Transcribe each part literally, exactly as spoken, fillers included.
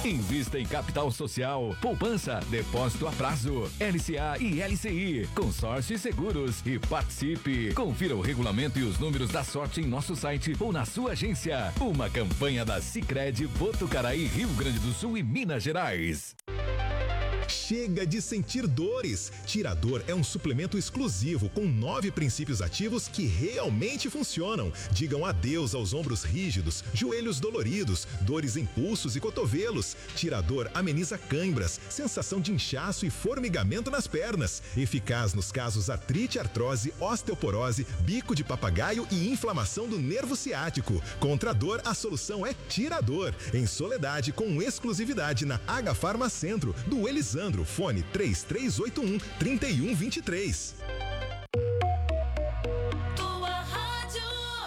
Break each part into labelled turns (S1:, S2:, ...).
S1: Invista em capital social, poupança, depósito a prazo, L C A e L C I, consórcio e seguros e participe. Confira o regulamento e os números da sorte em nosso site ou na sua agência. Uma campanha da Sicredi Botucaraí, Rio Grande do Sul e Minas Gerais.
S2: Chega de sentir dores. Tirador é um suplemento exclusivo com nove princípios ativos que realmente funcionam. Digam adeus aos ombros rígidos, joelhos doloridos, dores em pulsos e cotovelos. Tirador ameniza cãibras, sensação de inchaço e formigamento nas pernas. Eficaz nos casos artrite, artrose, osteoporose, bico de papagaio e inflamação do nervo ciático. Contra a dor, a solução é Tirador. Em Soledade, com exclusividade na H Farma Centro, do Elisandro. Fone três três oito um, três um dois três.
S3: Tua rádio.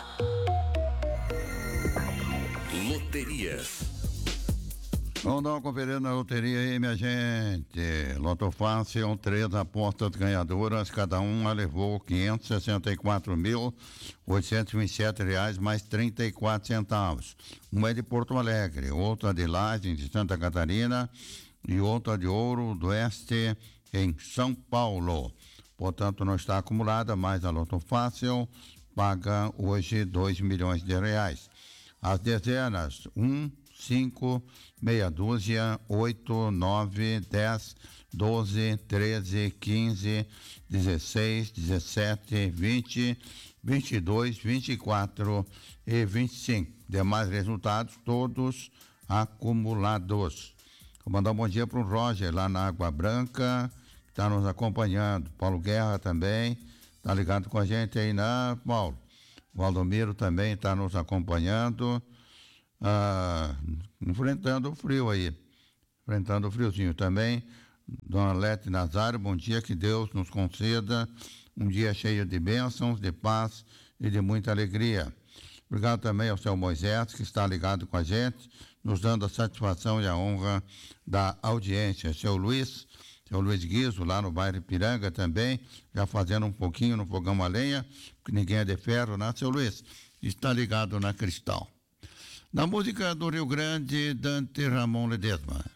S4: Loterias.
S5: Vamos dar uma conferida na loteria aí, minha gente. Loto Fácil, três apostas ganhadoras, cada uma levou quinhentos e sessenta e quatro mil, oitocentos e vinte e sete reais mais trinta e quatro centavos. Uma é de Porto Alegre, outra de Laje, de Santa Catarina, e outra de Ouro do Oeste, em São Paulo. Portanto, não está acumulada, mas a Loto Fácil paga hoje dois milhões de reais. As dezenas, um, cinco, meia dúzia, oito, nove, dez, doze, treze, quinze, dezesseis, dezessete, vinte, vinte e dois, vinte e quatro e vinte e cinco. Demais resultados, todos acumulados. Vou mandar um bom dia para o Roger, lá na Água Branca, que está nos acompanhando. Paulo Guerra também, está ligado com a gente aí, né, Paulo? O Valdomiro também está nos acompanhando, ah, enfrentando o frio aí, enfrentando o friozinho também. Dona Lete Nazário, bom dia, que Deus nos conceda um dia cheio de bênçãos, de paz e de muita alegria. Obrigado também ao seu Moisés, que está ligado com a gente, nos dando a satisfação e a honra da audiência. Seu Luiz, seu Luiz Guizo, lá no bairro Ipiranga também, já fazendo um pouquinho no fogão a lenha, porque ninguém é de ferro, né, seu Luiz? Está ligado na Cristal. Na música do Rio Grande, Dante Ramon Ledesma.